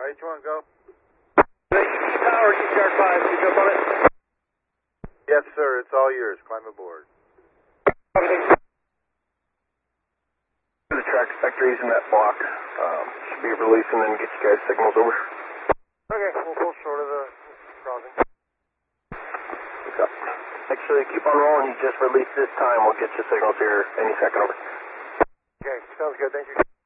H1, go. Tower, ECR 5, did you jump on it? Yes, sir, it's all yours. Climb aboard. The track factories in that block should be releasing and get you guys signals over. Okay, we'll pull short of the crossing. What's up? Make sure you keep on rolling. You just released this time. We'll get you signals here any second over. Okay, sounds good. Thank you.